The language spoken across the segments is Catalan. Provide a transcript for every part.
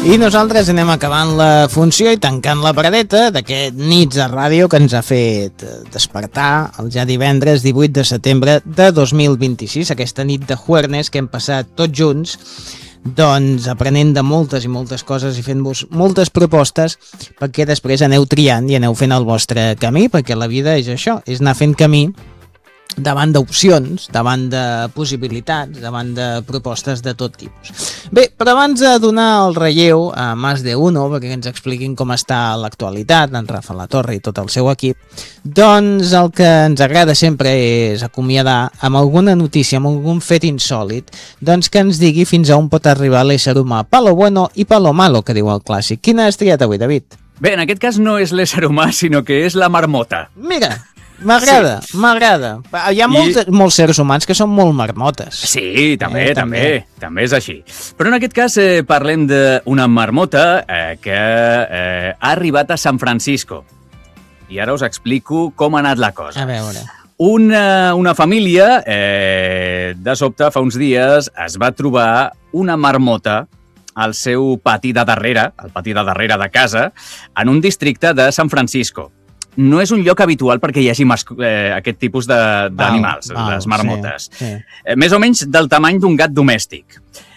I nosaltres anem acabant la funció i tancant la paradeta d'aquest nits de ràdio que ens ha fet despertar el ja divendres 18 de setembre de 2026, aquesta nit de jueves que hem passat tots junts, doncs aprenent de moltes i moltes coses i fent-vos moltes propostes perquè després aneu triant i aneu fent el vostre camí, perquè la vida és això, és anar fent camí davant d'opcions, davant de possibilitats, davant de propostes de tot tipus. Bé, però abans de donar el relleu a Más de Uno, perquè ens expliquin com està l'actualitat, en Rafa La Torre i tot el seu equip, doncs el que ens agrada sempre és acomiadar amb alguna notícia, amb algun fet insòlit, doncs que ens digui fins a on pot arribar l'ésser humà. Palo bueno i palo malo, que diu el clàssic. Quina has triat avui, David? Bé, en aquest cas no és l'ésser humà, sinó que és la marmota. Mira! M'agrada, sí. M'agrada. Hi ha molts seres humans que són molt marmotes. Sí, també és així. Però en aquest cas parlem d'una marmota que ha arribat a San Francisco. I ara us explico com ha anat la cosa. A veure. Una família, de sobte, fa uns dies, es va trobar una marmota al seu pati de darrere, al pati de darrere de casa, en un districte de San Francisco. No és un lloc habitual perquè hi hagi aquest tipus d'animals, les marmotes. Sí. Més o menys del tamany d'un gat domèstic.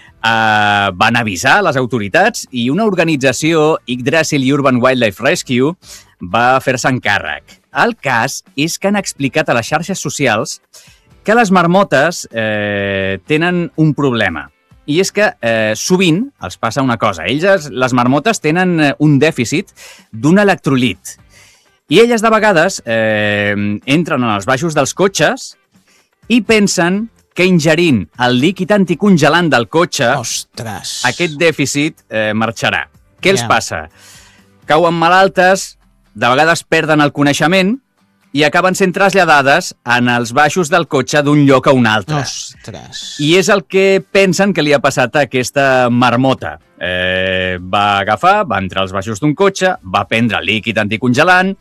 Van avisar les autoritats i una organització, Yggdrasil Urban Wildlife Rescue, va fer-se'n càrrec. El cas és que han explicat a les xarxes socials que les marmotes tenen un problema. I és que sovint els passa una cosa. Les marmotes tenen un dèficit d'un electrolit. I elles, de vegades, entren en els baixos dels cotxes i pensen que ingerint el líquid anticongelant del cotxe, ostres, aquest dèficit marxarà. Què els passa? Cauen malaltes, de vegades perden el coneixement i acaben sent traslladades en els baixos del cotxe d'un lloc a un altre. Ostres. I és el que pensen que li ha passat a aquesta marmota. Va agafar, va entrar als baixos d'un cotxe, va prendre líquid anticongelant,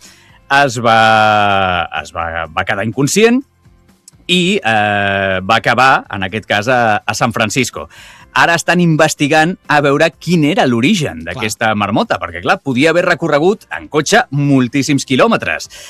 va quedar inconscient i va acabar, en aquest cas, a San Francisco. Ara estan investigant a veure quin era l'origen d'aquesta marmota, perquè, clar, podia haver recorregut en cotxe moltíssims quilòmetres.